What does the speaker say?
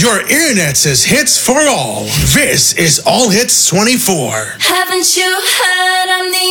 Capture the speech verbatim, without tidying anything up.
Your internet says hits for all. This is All Hits twenty-four. Haven't you heard I'm the